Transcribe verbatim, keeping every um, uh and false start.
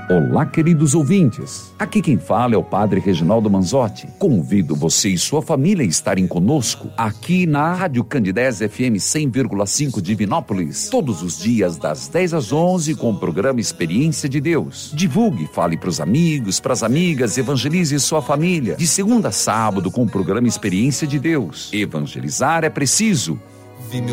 Olá, queridos ouvintes. Aqui quem fala é o Padre Reginaldo Manzotti. Convido você e sua família a estarem conosco aqui na Rádio Candidez F M cem vírgula cinco de Divinópolis, todos os dias das dez às onze com o programa Experiência de Deus. Divulgue, fale para os amigos, para as amigas, evangelize sua família. De segunda a sábado com o programa Experiência de Deus. Evangelizar é preciso.